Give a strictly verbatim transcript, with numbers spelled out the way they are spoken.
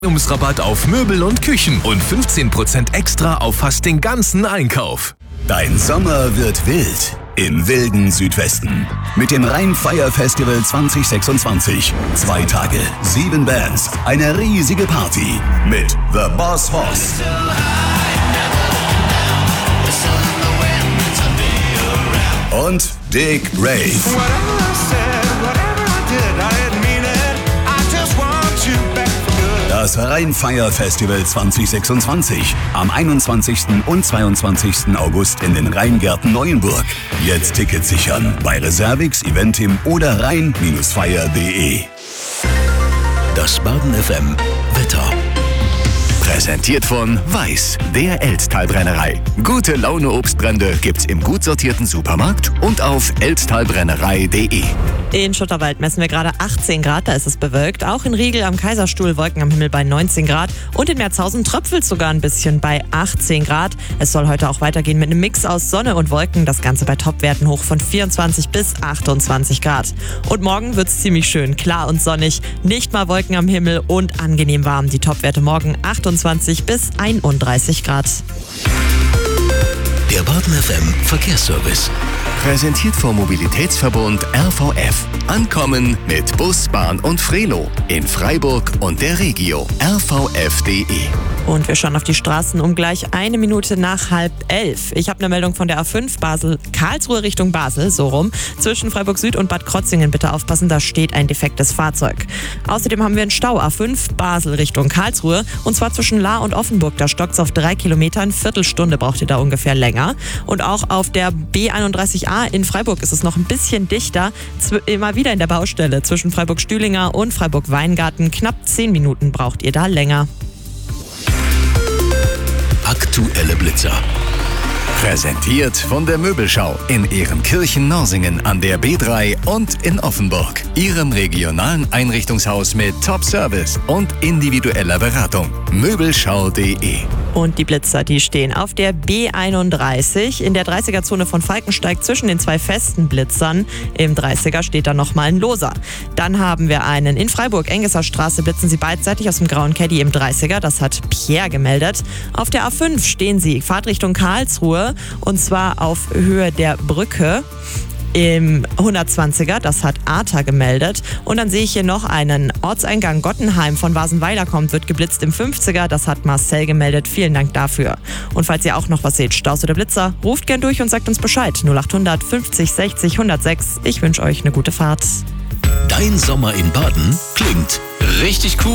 Rabatt auf Möbel und Küchen und fünfzehn Prozent extra auf fast den ganzen Einkauf. Dein Sommer wird wild im wilden Südwesten. Mit dem Rhein-Fire Festival zwanzig sechsundzwanzig. Zwei Tage, sieben Bands, eine riesige Party mit The Boss Hoss und Dick Rave. Das Rhein-Fire Festival zwanzig sechsundzwanzig. Am einundzwanzigsten und zweiundzwanzigsten August in den Rheingärten Neuenburg. Jetzt Tickets sichern bei Reservix, Eventim oder rhein Fire punkt de. Das Baden F M Wetter. Präsentiert von Weiß, der Elsttalbrennerei. Gute Laune Obstbrände gibt's im gut sortierten Supermarkt und auf elsttalbrennerei punkt de. In Schutterwald messen wir gerade achtzehn Grad, da ist es bewölkt. Auch in Riegel am Kaiserstuhl Wolken am Himmel bei neunzehn Grad. Und in Merzhausen tröpfelt sogar ein bisschen bei achtzehn Grad. Es soll heute auch weitergehen mit einem Mix aus Sonne und Wolken. Das Ganze bei Topwerten hoch von vierundzwanzig bis achtundzwanzig Grad. Und morgen wird's ziemlich schön, klar und sonnig. Nicht mal Wolken am Himmel und angenehm warm. Die Topwerte morgen achtundzwanzig bis einunddreißig Grad. Der Baden F M Verkehrsservice. Präsentiert vom Mobilitätsverbund R V F. Ankommen mit Bus, Bahn und Frelo. In Freiburg und der Regio. R V F punkt de. Und wir schauen auf die Straßen um gleich eine Minute nach halb elf. Ich habe eine Meldung von der A fünf Basel, Karlsruhe Richtung Basel, so rum. Zwischen Freiburg Süd und Bad Krotzingen bitte aufpassen, da steht ein defektes Fahrzeug. Außerdem haben wir einen Stau, A fünf Basel Richtung Karlsruhe. Und zwar zwischen Lahr und Offenburg, da stockt es auf drei Kilometern. Viertelstunde braucht ihr da ungefähr länger. Und auch auf der B einunddreißig A in Freiburg ist es noch ein bisschen dichter. Zw- immer wieder in der Baustelle zwischen Freiburg-Stühlinger und Freiburg-Weingarten. Knapp zehn Minuten braucht ihr da länger. Aktuelle Blitzer. Präsentiert von der Möbelschau in Ehrenkirchen-Norsingen an der B drei und in Offenburg. Ihrem regionalen Einrichtungshaus mit Top-Service und individueller Beratung. Möbelschau punkt de. Und die Blitzer, die stehen auf der B einunddreißig in der dreißiger-Zone von Falkensteig zwischen den zwei festen Blitzern. Im dreißiger steht da nochmal ein loser. Dann haben wir einen in Freiburg, Engeser Straße, blitzen sie beidseitig aus dem grauen Caddy im dreißiger. Das hat Pierre gemeldet. Auf der A fünf stehen sie, Fahrtrichtung Karlsruhe, und zwar auf Höhe der Brücke. Im hundertzwanziger, das hat Arta gemeldet. Und dann sehe ich hier noch einen Ortseingang Gottenheim von Wasenweiler kommt, wird geblitzt im fünfziger, das hat Marcel gemeldet. Vielen Dank dafür. Und falls ihr auch noch was seht, Staus oder Blitzer, ruft gern durch und sagt uns Bescheid. null achthundert fünfzig sechzig hundertsechs. Ich wünsche euch eine gute Fahrt. Dein Sommer in Baden klingt richtig cool.